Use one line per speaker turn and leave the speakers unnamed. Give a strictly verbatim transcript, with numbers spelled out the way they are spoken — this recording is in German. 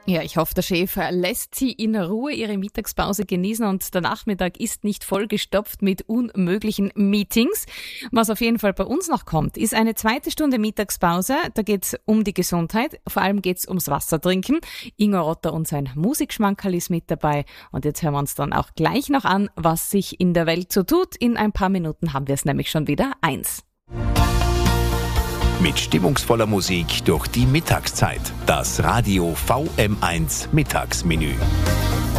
Ja, ich hoffe, der Chef lässt Sie in Ruhe Ihre Mittagspause genießen und der Nachmittag ist nicht vollgestopft mit unmöglichen Meetings. Was auf jeden Fall bei uns noch kommt, ist eine zweite Stunde Mittagspause. Da geht's um die Gesundheit, vor allem geht's ums Wassertrinken. Ingo Rotter und sein Musikschmankerl ist mit dabei und jetzt hören wir uns dann auch gleich noch an, was sich in der Welt so tut. In ein paar Minuten haben wir es nämlich schon wieder eins.
Mit stimmungsvoller Musik durch die Mittagszeit. Das Radio V M eins Mittagsmenü.